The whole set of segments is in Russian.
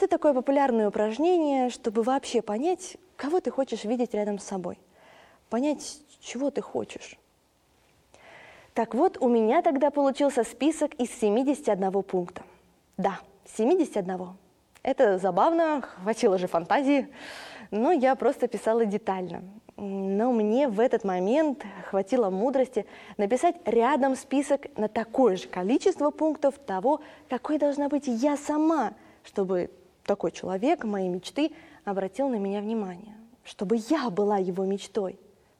Это такое популярное упражнение, чтобы вообще понять, кого ты хочешь видеть рядом с собой. Понять, чего ты хочешь. Так вот, у меня тогда получился список из 71 пункта. Да, 71. Это забавно, хватило же фантазии, но я просто писала детально. Но мне в этот момент хватило мудрости написать рядом список на такое же количество пунктов того, какой должна быть я сама, чтобы такой человек, моей мечты, обратил на меня внимание, чтобы я была его мечтой.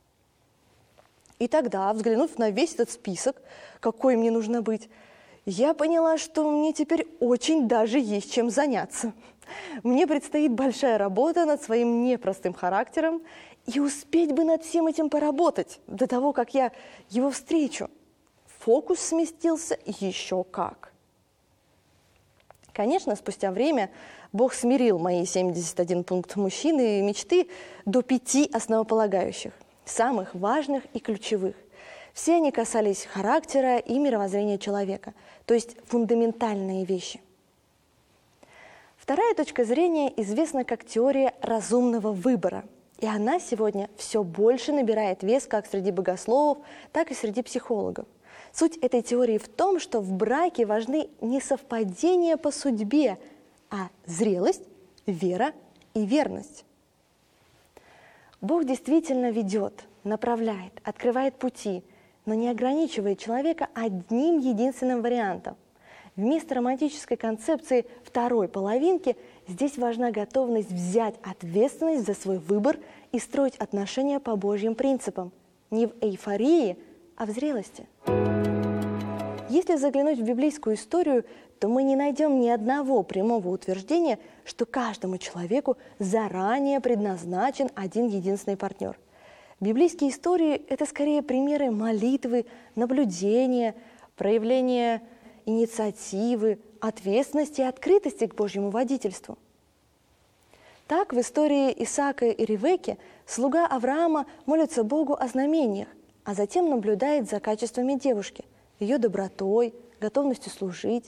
И тогда, взглянув на весь этот список, какой мне нужно быть, я поняла, что мне теперь очень даже есть чем заняться. Мне предстоит большая работа над своим непростым характером, и успеть бы над всем этим поработать до того, как я его встречу. Фокус сместился еще как. Конечно, спустя время Бог смирил мои 71 пункт мужчины и мечты до 5 основополагающих, самых важных и ключевых. Все они касались характера и мировоззрения человека, то есть фундаментальные вещи. Вторая точка зрения известна как теория разумного выбора, и она сегодня все больше набирает вес как среди богословов, так и среди психологов. Суть этой теории в том, что в браке важны не совпадения по судьбе, а зрелость, вера и верность. Бог действительно ведет, направляет, открывает пути, но не ограничивает человека одним единственным вариантом. Вместо романтической концепции второй половинки здесь важна готовность взять ответственность за свой выбор и строить отношения по Божьим принципам. Не в эйфории, а в зрелости. Если заглянуть в библейскую историю, то мы не найдем ни одного прямого утверждения, что каждому человеку заранее предназначен один единственный партнер. Библейские истории – это скорее примеры молитвы, наблюдения, проявления инициативы, ответственности и открытости к Божьему водительству. Так, в истории Исаака и Ревекки слуга Авраама молится Богу о знамениях, а затем наблюдает за качествами девушки, ее добротой, готовностью служить.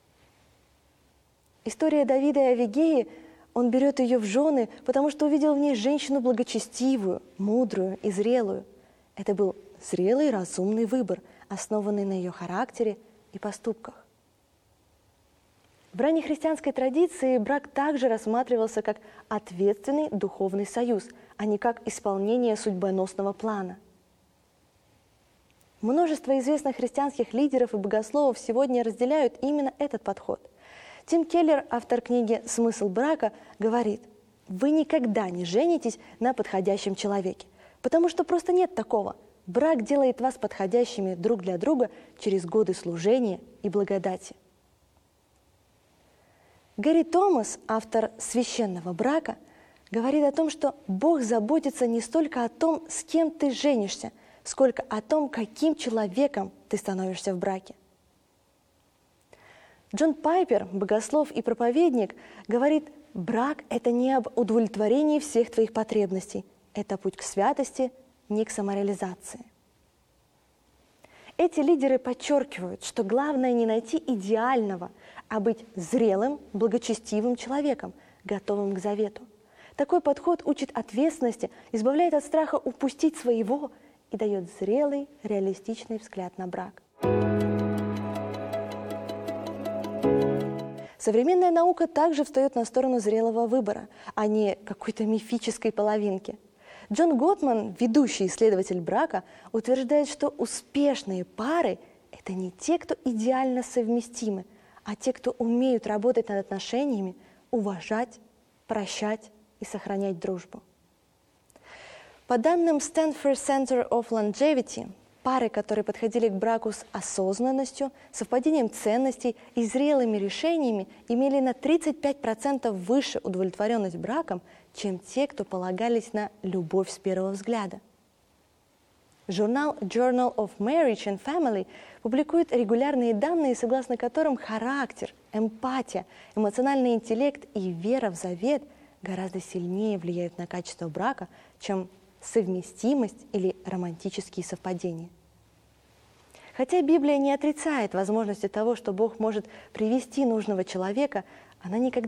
История Давида и Авигеи – он берет ее в жены, потому что увидел в ней женщину благочестивую, мудрую и зрелую. Это был зрелый, разумный выбор, основанный на ее характере и поступках. В раннехристианской традиции брак также рассматривался как ответственный духовный союз, а не как исполнение судьбоносного плана. Множество известных христианских лидеров и богословов сегодня разделяют именно этот подход. Тим Келлер, автор книги «Смысл брака», говорит: «Вы никогда не женитесь на подходящем человеке, потому что просто нет такого. Брак делает вас подходящими друг для друга через годы служения и благодати». Гэри Томас, автор «Священного брака», говорит о том, что Бог заботится не столько о том, с кем ты женишься, сколько о том, каким человеком ты становишься в браке. Джон Пайпер, богослов и проповедник, говорит: брак – это не об удовлетворении всех твоих потребностей, это путь к святости, не к самореализации. Эти лидеры подчеркивают, что главное не найти идеального, а быть зрелым, благочестивым человеком, готовым к завету. Такой подход учит ответственности, избавляет от страха упустить своего и дает зрелый, реалистичный взгляд на брак. Современная наука также встает на сторону зрелого выбора, а не какой-то мифической половинки. Джон Готман, ведущий исследователь брака, утверждает, что успешные пары – это не те, кто идеально совместимы, а те, кто умеют работать над отношениями, уважать, прощать и сохранять дружбу. По данным Stanford Center of Longevity, пары, которые подходили к браку с осознанностью, совпадением ценностей и зрелыми решениями, имели на 35% выше удовлетворенность браком, чем те, кто полагались на любовь с первого взгляда. Журнал Journal of Marriage and Family публикует регулярные данные, согласно которым характер, эмпатия, эмоциональный интеллект и вера в завет гораздо сильнее влияют на качество брака, чем совместимость или романтические совпадения. Хотя Библия не отрицает возможности того, что Бог может привести нужного человека, она никогда